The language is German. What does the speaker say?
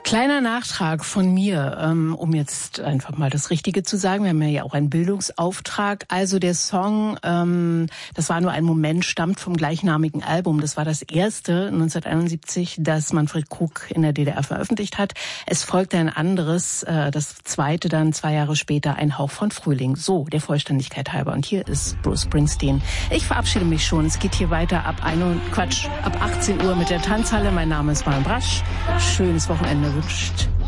Kleiner Nachtrag von mir, um jetzt einfach mal das Richtige zu sagen. Wir haben ja auch einen Bildungsauftrag. Also der Song, das war nur ein Moment, stammt vom gleichnamigen Album. Das war das erste 1971, das Manfred Krug in der DDR veröffentlicht hat. Es folgte ein anderes, das zweite dann 2 Jahre später, Ein Hauch von Frühling. So, der Vollständigkeit halber. Und hier ist Bruce Springsteen. Ich verabschiede mich schon. Es geht hier weiter ab 18 Uhr mit der Tanzhalle. Mein Name ist Maren Brasch. Schönes Wochenende wünscht